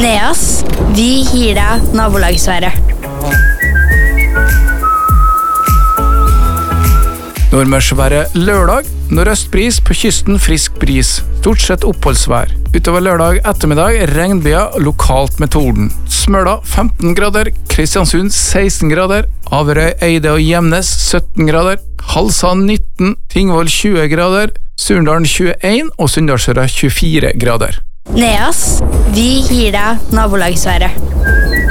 Neas, vi gir deg nabolagsværet. Nordmørsværet lørdag, nordøstbris på kysten frisk bris, stort sett oppholdsvær. Utover lørdag ettermiddag regnbyer lokalt med torden. Smøla 15 grader, Kristiansund 16 grader, Averøy, Eide og Gjemnes 17 grader, Halsa 19, Tingvoll 20 grader, Surndalen 21 og Sunndalsøra 24 grader. Neas, vi gir deg nabolagsværet.